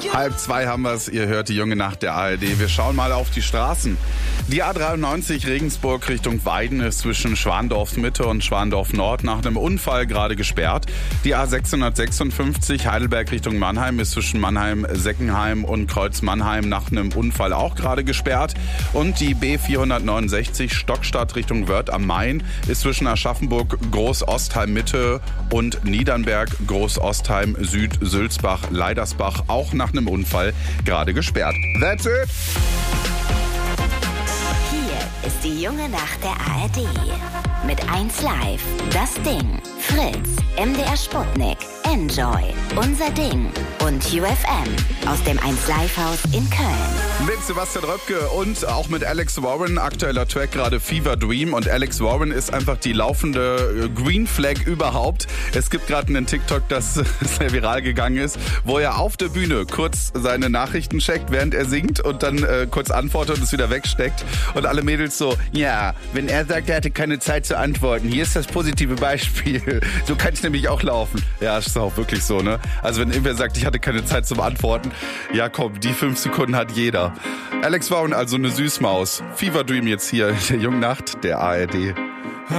1:30 haben wir es, ihr hört die junge Nacht der ARD. Wir schauen mal auf die Straßen. Die A93 Regensburg Richtung Weiden ist zwischen Schwandorf Mitte und Schwandorf Nord nach einem Unfall gerade gesperrt. Die A656 Heidelberg Richtung Mannheim ist zwischen Mannheim-Seckenheim und Kreuz-Mannheim nach einem Unfall auch gerade gesperrt. Und die B469 Stockstadt Richtung Wörth am Main ist zwischen Aschaffenburg Groß-Ostheim Mitte und Niedernberg Groß-Ostheim Süd Sülzbach Leidersbach auch nach einem Unfall gerade gesperrt. That's it! Hier ist die junge Nacht der ARD. Mit 1Live, Das Ding, Fritz, MDR Sputnik, Enjoy, Unser Ding und UFM aus dem 1Live-Haus in Köln. Mit Sebastian Röpke und auch mit Alex Warren, aktueller Track gerade Fever Dream. Und Alex Warren ist einfach die laufende Green Flag überhaupt. Es gibt gerade einen TikTok, das sehr viral gegangen ist, wo er auf der Bühne kurz seine Nachrichten checkt, während er singt und dann kurz antwortet und es wieder wegsteckt. Und alle Mädels so, ja, wenn er sagt, er hatte keine Zeit zu antworten, hier ist das positive Beispiel. So kann es nämlich auch laufen. Ja, ist auch wirklich so, ne? Also wenn irgendwer sagt, ich hatte keine Zeit zum Antworten, ja komm, die 5 Sekunden hat jeder. Alex Warren, also eine Süßmaus. Fever Dream jetzt hier in der jungen Nacht der ARD.